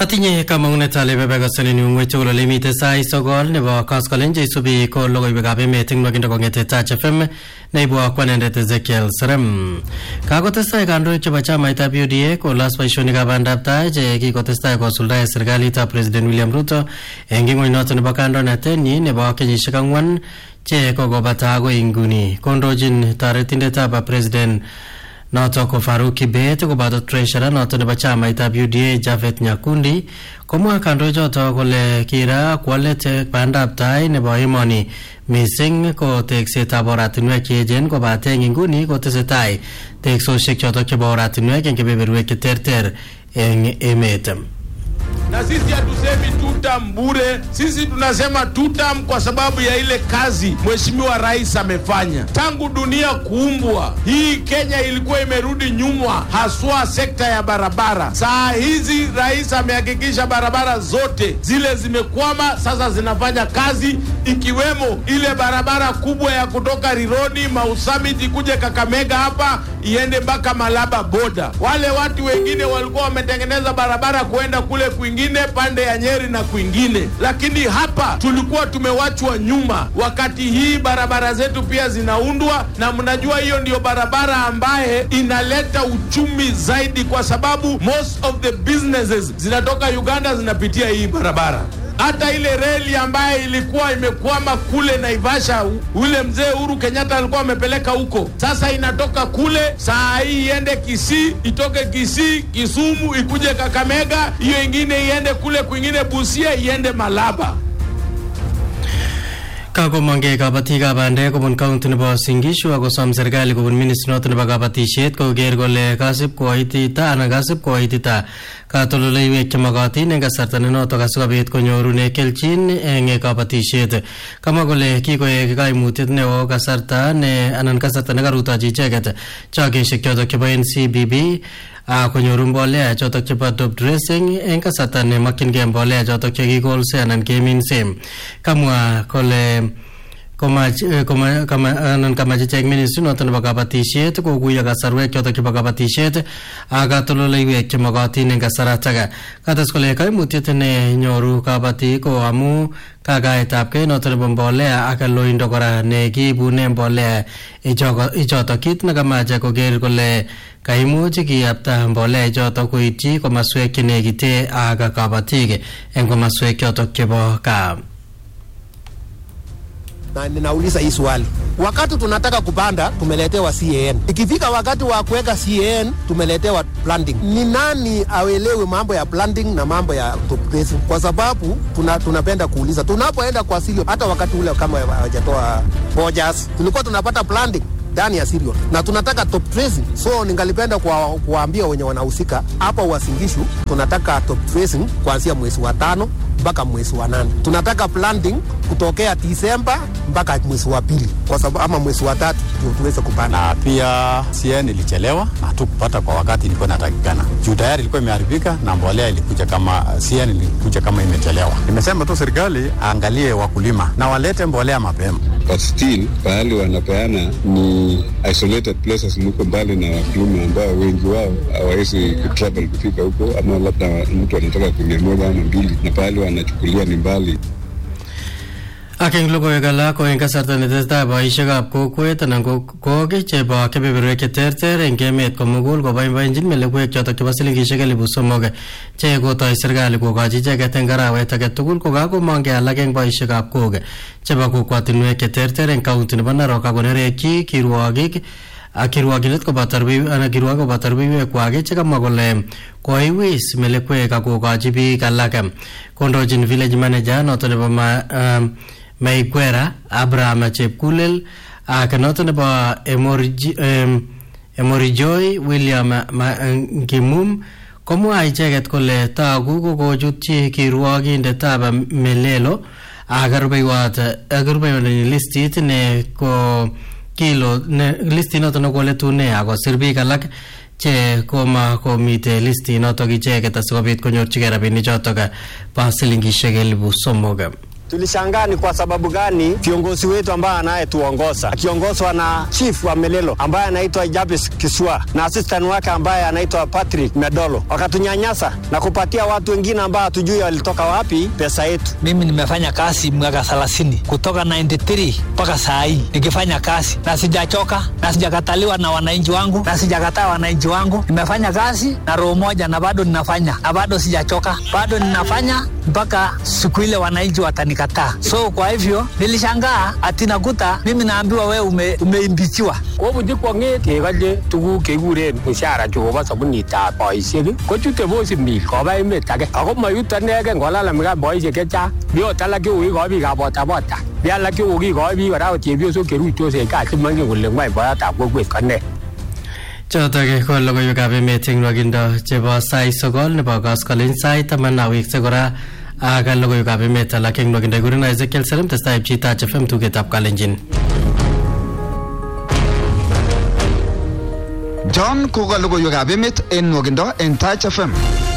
Atinye kamang'unet ale bebekoseni ng'weny tugul ole mitei sait 9 nebo koskolen cheisubi ko logoiwekab emet eng nwakindo kong'ete Touch FM neibu akwanendet Ezekiel Serem. Kakotestai kandoik chebo chamaitab UDA kolos boisionikab bandab tai che kikotestai kosuldae serikalitab President William Ruto eng ing'weny noto nebo kandoinatenyi nebo kenyisiek 4 che kokobata agoi inguni. Kondochin toretindetab President noto ko Farouk Kibet koboto treasurer noto nebo chamaitab UDA Javed Nyakundi komwa kandoichoto kole kira kwalet bandab tai nebo emoni mising ko teksetab oratinwek che echen kobate inguni kotesetai teksosiek choto chebo oratinwek eng kebeberwek cheterter eng emet. Na sisi hatusemi tutam bure, sisi tunasema tutam kwa sababu ya ile kazi Mheshimiwa Rais amefanya. Tangu dunia kuumbwa, hii Kenya ilikuwa imerudi nyuma, haswa sekta ya barabara. Saa hizi Rais amehakikisha barabara zote zile zimekwama sasa zinafanya kazi, ikiwemo ile barabara kubwa ya kutoka Rironi Mau Summit ikuje Kakamega hapa iende mpaka Malaba boda. Wale watu wengine walikuwa wametengeneza barabara kuenda kule kwingine pande ya Nyeri na kwingine, lakini hapa tulikuwa tumewachwa nyuma. Wakati hii barabara zetu pia zinaundwa, na mnajua hiyo ndio barabara ambaye inaleta uchumi zaidi, kwa sababu most of the businesses zinatoka Uganda zinapitia hii barabara. Hata ile reli ambaye ilikuwa imekwama kule Naivasha, ule mzee Uhuru Kenyatta alikuwa amepeleka huko, sasa inatoka kule saa hii iende Kisii, itoke Kisii Kisumu ikuje Kakamega, hiyo ingine iende kule kwingine Busia, iende Malaba. Kakomange kabatikab bandek kobun county nebo Singishu akosom serikali kobun ministry noto nebo kabatisiet koker kole kasib koitita katoldoleiwek chemagatin eng kasarta nenoto asikobit konyorune kelchin eng kabatisiet. Kamwa kole kikoek kaimutiet neo kasarta nekarutochi icheket chokeshek chotok chebo NCBB konyoru mbolea chotok chebo top dressing eng kasarta nemakyingei mbolea chotok chekikolse anan keminse. Kamwa kole kamache chek ministry noto nebo kabatisiet kokuyo kasarwek chotok chebo kabatisiet ak katoldoleiwek chemagatin eng kasaratak. Kates kole kaimutiet nenyoru kabatik ko amu kagaetabkei noto nebo mbolea ak loindo kora nekiibune mbolea ichotok, kit nekamache koker kole kaimuch kiyapta mbolea ichotok koityi komaswek chenekite ak kabatik eng komaswek chotok chebo kaa. Na ninauliza hii swali, wakati tunataka kupanda tumeletewa CAN, ikifika wakati wa kuweka CAN tumeletewa planting. Ni nani awelewe mambo ya planting na mambo ya top dressing? Kwa sababu tunapenda kuuliza, tunapoenda kwa silio, hata wakati ule kama hawajatoa Bojas tulikuwa tunapata planting ndani ya cereal na tunataka top dressing. So ningalipenda kuwaambia wenye wanahusika hapa Wasingishu, tunataka top dressing kuanzia mwezi wa 5 mpaka mwezi wa 8. Tunataka planting kutokea Disemba mpaka mwezi wa 2, kwa sababu ama mwezi wa 3 ndio tuweze kupanda. Na pia CAN ilichelewa, hatukupata kwa wakati ilikuwa inatakikana. Juu tayari ilikuwa imeharibika na mbolea ilikuja kama CAN ilikuja kama imechelewa. Nimesema tu serikali aangalie wakulima na walete mbolea mapema. But still pahali wanapeana ni isolated places, mko mbali na wakulima ambao wengi wao hawawezi kutravel kufika huko, ama labda mtu anataka kuingia moja ama mbili, na pahali wanachukulia ni mbali. Akeng logoiwek alak ko eng kasarta netesetai boisiekab kokwet anan ko koge chebo kebeberwek cheterter eng emet komugul koboiboenjin melekwek chotok chebo silingisiek 3,000 che kotoi serikali kokochi icheket eng arawet age tugul kokakomongkei alak eng boisiekab koge chebo kokwatinwek cheterter eng kaunti nebo Narok akonerekyi kirwogik ak kirwogindet koboto rubeiwekwak chekamwa kole koiwis melekwek ak kokochi biik alak. Kondochin village manager noto nebo Maikwera Abraham Chepkulel ak noto nebo Emorijoy William Ngimum komwa icheket kole tagu kokochutyi kirwogindetab Melelo ak rubeiwot listit ne ko kilo ne listit noto nekoletune akosir biik alak che koma komite listit noto icheket asikobit konyorchigei rabinik chotok bo silingisiek 3,000. Tulishangaa ni kwa sababu gani kiongozi wetu ambaye anayetuongoza akiongozwa na chief wa Melelo ambaye anaitwa Jabis Kiswa na assistant wake ambaye anaitwa Patrick Medolo wakatunyanyasa na kupatia watu wengine ambao hatujui walitoka wapi pesa yetu. Mimi nimefanya kazi miaka 30 kutoka 93 mpaka saa hii nikifanya kazi na sijachoka na sijakataliwa na wananchi wangu na sijakataa wananchi wangu. Nimefanya kazi na roho moja na bado ninafanya na bado sijachoka, bado ninafanya mpaka siku ile wananchi watanikataa. So kwa hivyo nilishangaa ati nakuta mimi naambiwa wewe umeimbichiwa. Kwa hivyo kwa ngeke kaje tugu kegure mshahara chuo sabuni ta boishe ko chute bosi mil ko ba imetage ako mayuta nege ngolala mga boishe kecha bio talaki ugi ko bi ga bota bota bia laki ugi ko bi wara chebio so keru to se ka timange gulle mai ba ta gogwe kanne chotage ko logoiwek ab emet eng nwakindo chebo sait 9 nebo koskolen sait 10 sekora aga logoiwek ab emet alak eng nwakindo iguren Ezekiel Serem testai pchita FM tugetab Kalenjin. John koka logoiwek ab emet en nwakindo en Touch FM.